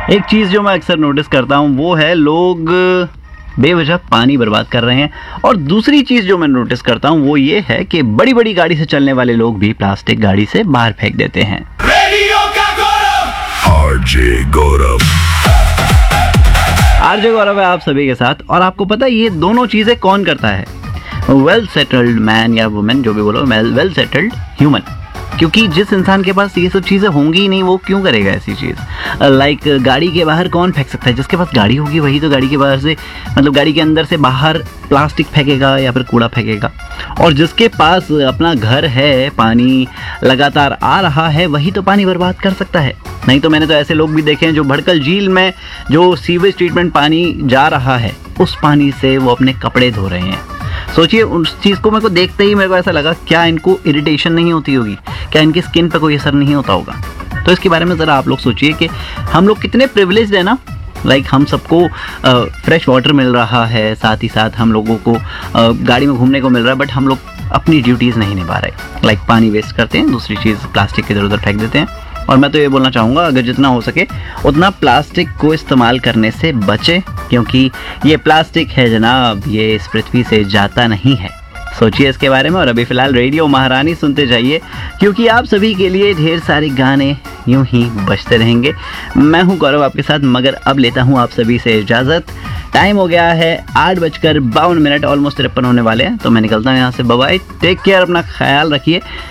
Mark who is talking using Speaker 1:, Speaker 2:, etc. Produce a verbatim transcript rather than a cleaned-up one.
Speaker 1: एक चीज़ जो मैं अक्सर नोटिस करता हूँ वो है लोग बेवजह पानी बर्बाद कर रहे हैं, और दूसरी चीज़ जो मैं नोटिस करता हूँ वो ये है कि बड़ी बड़ी गाड़ी से चलने वाले लोग भी प्लास्टिक गाड़ी से बाहर फेंक देते हैं।
Speaker 2: रेडियो का गौरव
Speaker 3: आरजे गौरव
Speaker 1: आरजे गौरव है आप सभी के साथ। और आपको पता है ये दोनों चीज़ें कौन करता है? वेल सेटल्ड मैन या वुमेन, जो भी बोलो, वेल सेटल्ड ह्यूमन। क्योंकि जिस इंसान के पास ये सब चीज़ें होंगी ही नहीं वो क्यों करेगा ऐसी चीज़। लाइक गाड़ी के बाहर कौन फेंक सकता है? जिसके पास गाड़ी होगी वही तो गाड़ी के बाहर से, मतलब गाड़ी के अंदर से बाहर प्लास्टिक फेंकेगा या फिर कूड़ा फेंकेगा। और जिसके पास अपना घर है, पानी लगातार आ रहा है, वही तो पानी बर्बाद कर सकता है। नहीं तो मैंने तो ऐसे लोग भी देखे हैं जो भड़कल झील में जो सीवेज ट्रीटमेंट पानी जा रहा है उस पानी से वो अपने कपड़े धो रहे हैं। सोचिए, उस चीज़ को मेरे को देखते ही मेरे को ऐसा लगा, क्या इनको इरिटेशन नहीं होती होगी? क्या इनकी स्किन पर कोई असर नहीं होता होगा? तो इसके बारे में ज़रा आप लोग सोचिए कि हम लोग कितने प्रिविलेज्ड हैं ना। लाइक हम सबको फ्रेश वाटर मिल रहा है, साथ ही साथ हम लोगों को आ, गाड़ी में घूमने को मिल रहा है, बट हम लोग अपनी ड्यूटीज़ नहीं निभा रहे। लाइक पानी वेस्ट करते हैं, दूसरी चीज़ प्लास्टिक इधर उधर फेंक देते हैं। और मैं तो ये बोलना चाहूँगा, अगर जितना हो सके उतना प्लास्टिक को इस्तेमाल करने से बचें, क्योंकि ये प्लास्टिक है जनाब, ये इस पृथ्वी से जाता नहीं है। सोचिए इसके बारे में। और अभी फ़िलहाल रेडियो महारानी सुनते जाइए, क्योंकि आप सभी के लिए ढेर सारे गाने यूं ही बजते रहेंगे। मैं हूं गौरव आपके साथ, मगर अब लेता हूं आप सभी से इजाज़त। टाइम हो गया है आठ बजकर बावन मिनट, ऑलमोस्ट तिरपन होने वाले हैं, तो मैं निकलता हूं यहाँ से। बाय बाय, टेक केयर, अपना ख्याल रखिए।